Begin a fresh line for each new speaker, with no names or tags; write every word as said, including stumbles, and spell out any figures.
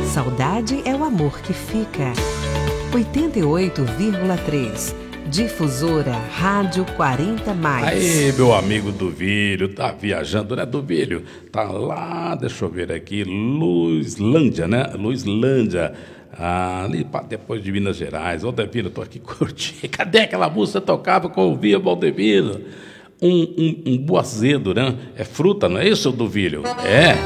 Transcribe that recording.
Saudade é o amor que fica. oitenta e oito vírgula três. Difusora Rádio quarenta mais.
Aí, meu amigo Duvílio, tá viajando, né, Duvílio? Tá lá, deixa eu ver aqui, Luzlândia, né? Luzlândia, ali pra, depois de Minas Gerais. Ô, Duvílio, tô aqui curtindo. Cadê aquela música que tocava que eu ouvia, Valdemiro? Um, um, um boazedo, né? É fruta, não é isso, Duvílio? É.